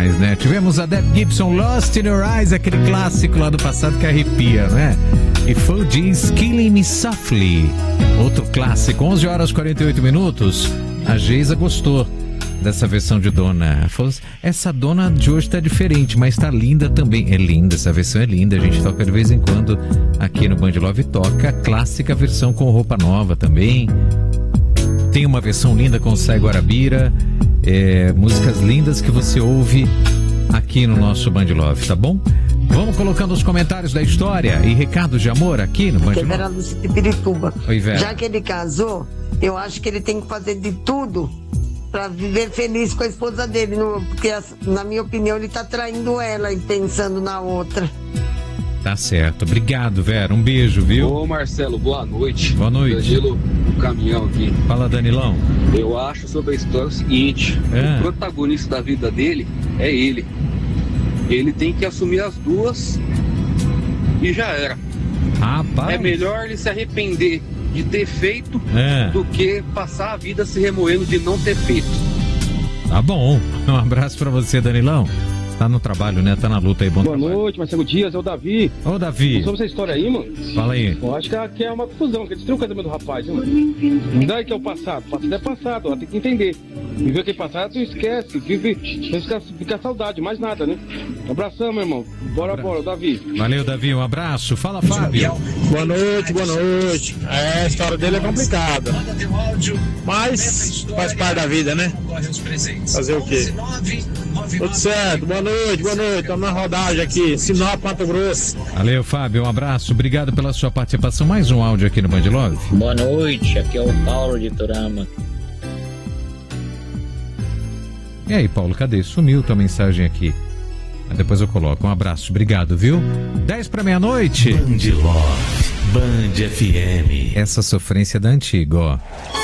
demais, né? Tivemos a Deb Gibson, Lost in Your Eyes, aquele clássico lá do passado que arrepia, né? E Full G's Killing Me Softly, outro clássico. 11 horas e 48 minutos. A Geisa gostou dessa versão de Dona. Ela falou, essa Dona de hoje tá diferente, mas tá linda também. É linda, essa versão é linda. A gente toca de vez em quando aqui no Band Love, toca a clássica versão com roupa nova também. Tem uma versão linda com Sai Guarabira. Músicas lindas que você ouve aqui no nosso Band Love, tá bom? Vamos colocando os comentários da história e recados de amor aqui no Band Love. Vera Lúcia de Pirituba. Oi, Vera. Já que ele casou, eu acho que ele tem que fazer de tudo pra viver feliz com a esposa dele, porque na minha opinião ele tá traindo ela e pensando na outra. Tá certo, obrigado, Vera, um beijo, viu? Ô Marcelo, boa noite. Boa noite. Danilo, o caminhão aqui. Fala, Danilão. Eu acho sobre a história o seguinte, o protagonista da vida dele é ele. Ele tem que assumir as duas e já era. Rapaz. É melhor ele se arrepender de ter feito do que passar a vida se remoendo de não ter feito. Tá bom, um abraço pra você, Danilão. Tá no trabalho, né? Tá na luta aí, bom Boa trabalho. noite, Marcelo Dias, é o Davi. Ô, Davi. Sobre essa história aí, mano. Fala aí. Eu acho que é uma confusão, que destruiu o casamento do rapaz, hein, mano. Não dá que é o passado. O passado é passado, ela tem que entender. Viver aquele passado, tu esquece. Fica saudade, mais nada, né? Um abração, meu irmão. Bora, Davi. Valeu, Davi, um abraço. Fala, Fábio. Boa noite. A história dele é complicada, mas faz parte da vida, né? Fazer o quê? Tudo certo, boa noite, estamos na rodagem aqui, Sinop, Mato Grosso. Valeu, Fábio, um abraço, obrigado pela sua participação. Mais um áudio aqui no Band Love. Boa noite, aqui é o Paulo de Turama. E aí, Paulo, cadê? Sumiu tua mensagem aqui. Mas depois eu coloco. Um abraço, obrigado, viu? 10 para meia-noite. Band Love, Band FM. Essa sofrência da antiga, ó.